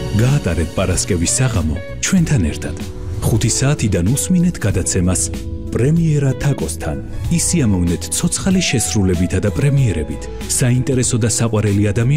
გაატარეთ პარასკევის საღამო ჩვენთან ერთად. 5 საათიდან უსმინეთ გადაცემას პრემიერა თაკოსთან. ისიამოვნეთ ცოცხალი შესრულებითა და პრემიერებით. საინტერესო და საყვარელი ადამიანები